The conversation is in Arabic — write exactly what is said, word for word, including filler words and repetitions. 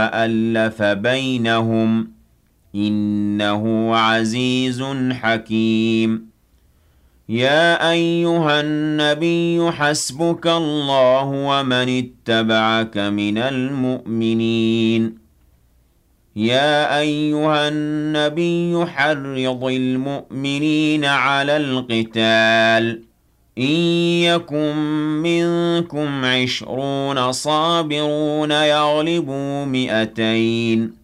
أَلَّفَ بَيْنَهُمْ إِنَّهُ عَزِيزٌ حَكِيمٌ يَا أَيُّهَا النَّبِيُّ حَسْبُكَ اللَّهُ وَمَنِ اتَّبَعَكَ مِنَ الْمُؤْمِنِينَ يَا أَيُّهَا النَّبِيُّ حَرِّضِ الْمُؤْمِنِينَ عَلَى الْقِتَالِ إِن يَكُن مِّنكُمْ عِشْرُونَ صَابِرُونَ يَغْلِبُوا مِائَتَيْنِ